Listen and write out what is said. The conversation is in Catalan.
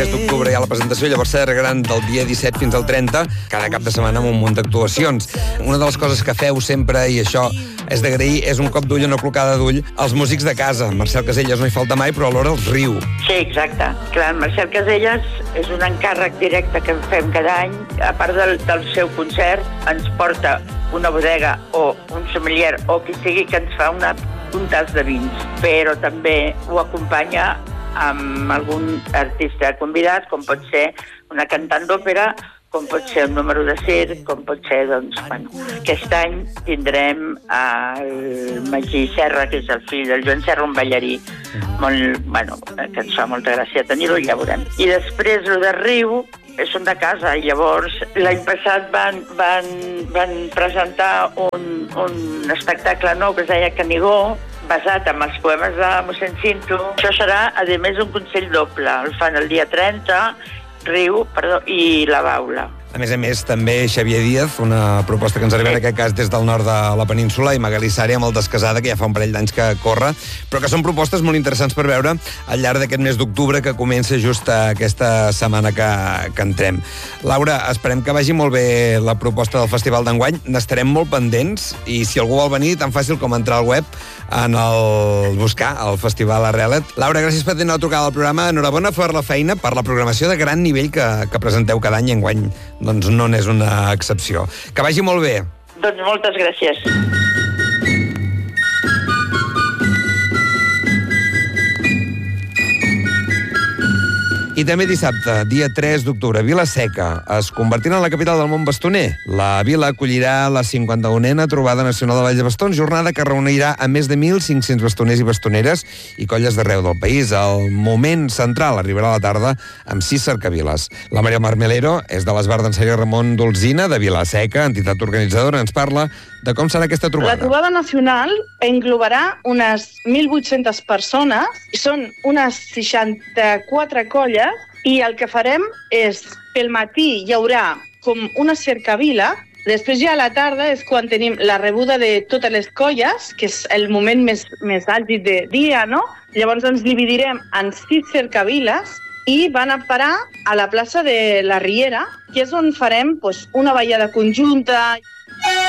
D'octubre hi ha la presentació, llavors s'allargaran del dia 17 fins al 30, cada cap de setmana amb un munt d'actuacions. Una de les coses que feu sempre, i això és d'agrair, és un cop d'ull, una clocada d'ull, als músics de casa. Marcel Casellas no hi falta mai, però alhora els riu. Sí, exacte. Clar, Marcel Casellas és un encàrrec directe que fem cada any. A part del seu concert, ens porta una bodega o un sommelier o qui sigui que ens fa un tas de vins, però també ho acompanya amb algun artista convidat, com pot ser una cantant d'òpera, com pot ser un número de circ, com pot ser, doncs, bueno. Aquest any tindrem el Magí Serra, que és el fill del Joan Serra, un ballarí molt, bueno, que ens fa molta gràcia tenir-ho, ja veurem. I després, el de Riu, són de casa, i llavors l'any passat van presentar un espectacle nou que es deia Canigó, basat en els poemes de mossèn Cinto. Això serà, a més, un consell doble. El fan el dia 30, Riu, i la Baula. A més, també Xavier Díaz, una proposta que ens arriba en aquest cas des del nord de la península, i Magalí Sària amb el Descasada, que ja fa un parell d'anys que corre, però que són propostes molt interessants per veure al llarg d'aquest mes d'octubre, que comença just aquesta setmana que entrem. Laura, esperem que vagi molt bé la proposta del Festival d'enguany. N'estarem molt pendents, i si algú vol venir, tan fàcil com entrar al web en el buscar el Festival Arrelet. Laura, gràcies per tenir la trucada al programa. Enhorabona per la feina, per la programació de gran nivell que presenteu cada any, i enguany doncs no n'és una excepció. Que vagi molt bé. Doncs moltes gràcies. I també dissabte, dia 3 d'octubre, Vila-seca es convertirà en la capital del món bastoner. La vila acollirà la 51a Trobada Nacional de Valls de Bastons, jornada que reunirà a més de 1.500 bastoners i bastoneres i colles d'arreu del país. El moment central arribarà a la tarda amb 6 cercaviles. La Maria Marmelero és de l'Esbar d'en Sèrie Ramon d'Olzina, de Vila-seca, entitat organitzadora. Ens parla de com serà aquesta trobada. La trobada nacional englobarà unes 1.800 persones, són unes 64 colles, i el que farem és, pel matí hi haurà com una cercavila, després ja a la tarda és quan tenim la rebuda de totes les colles, que és el moment més àlgid de dia, no? Llavors ens dividirem en 6 cercaviles i van a parar a la plaça de la Riera, que és on farem una ballada conjunta.